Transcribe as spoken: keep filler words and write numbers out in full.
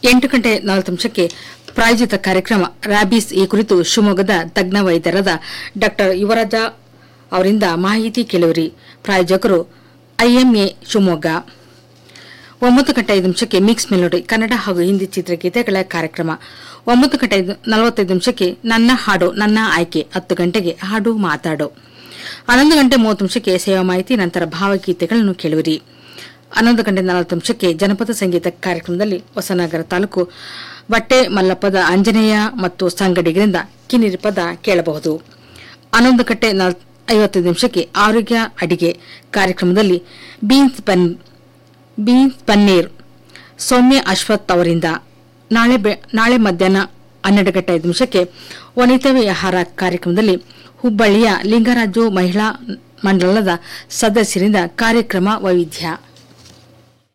ಎಂಟು ಗಂಟೆ ನಾಲ್ಕು ನಿಮಿಷಕ್ಕೆ ಪ್ರಾಯೋಜಿತ ಕಾರ್ಯಕ್ರಮ ರ್ಯಾಬಿಸ್ ಈ ಕುರಿತು ಶಿವಮೊಗ್ಗದ ತಜ್ಞ ವೈದ್ಯರಾದ ಡಾ ಯುವರಾಜ ಅವರಿಂದ ಮಾಹಿತಿ ಕೇಳುವಿರಿ. ಪ್ರಾಯೋಜಕರು ಐಎಂಎ ಶಿವಮೊಗ್ಗ. ಒಂಬತ್ತು ಗಂಟೆ ಐದು ನಿಮಿಷಕ್ಕೆ ಮಿಕ್ಸ್ ಮೆಲೋಡಿ ಕನ್ನಡ ಹಾಗೂ ಹಿಂದಿ ಚಿತ್ರಗೀತೆಗಳ ಕಾರ್ಯಕ್ರಮ. ಒಂಬತ್ತು ಗಂಟೆ ನಲವತ್ತೈದು ನಿಮಿಷಕ್ಕೆ ನನ್ನ ಹಾಡು ನನ್ನ ಆಯ್ಕೆ. ಹತ್ತು ಗಂಟೆಗೆ ಹಾಡು ಮಾತಾಡು. ಹನ್ನೊಂದು ಗಂಟೆ ಮೂವತ್ತು ನಿಮಿಷಕ್ಕೆ ಸೇವಾ ಮಾಹಿತಿ, ನಂತರ ಭಾವಗೀತೆಗಳನ್ನು ಕೇಳುವಿರಿ. ಹನ್ನೊಂದು ಗಂಟೆ ನಲವತ್ತು ನಿಮಿಷಕ್ಕೆ ಜನಪದ ಸಂಗೀತ ಕಾರ್ಯಕ್ರಮದಲ್ಲಿ ಹೊಸನಗರ ತಾಲೂಕು ಬಟ್ಟೆ ಮಲ್ಲಪ್ಪದ ಆಂಜನೇಯ ಮತ್ತು ಸಂಗಡಿಗರಿಂದ ಕಿನ್ನಿರಿ ಪದ ಕೇಳಬಹುದು. ಹನ್ನೊಂದು ಗಂಟೆ ಐವತ್ತೈದು ನಿಮಿಷಕ್ಕೆ ಆರೋಗ್ಯ ಅಡಿಗೆ ಕಾರ್ಯಕ್ರಮದಲ್ಲಿ ಬೀನ್ಸ್ ಪನ್ ಬೀನ್ಸ್ ಪನ್ನೀರ್ ಸೌಮ್ಯ ಅಶ್ವಥ್ ಅವರಿಂದ. ನಾಳೆ ನಾಳೆ ಮಧ್ಯಾಹ್ನ ಹನ್ನೆರಡು ಗಂಟೆ ಐದು ನಿಮಿಷಕ್ಕೆ ವನಿತಾ ವಿಹಾರ ಕಾರ್ಯಕ್ರಮದಲ್ಲಿ ಹುಬ್ಬಳ್ಳಿಯ ಲಿಂಗರಾಜು ಮಹಿಳಾ ಮಂಡಲದ ಸದಸ್ಯರಿಂದ ಕಾರ್ಯಕ್ರಮ ವೈವಿಧ್ಯ.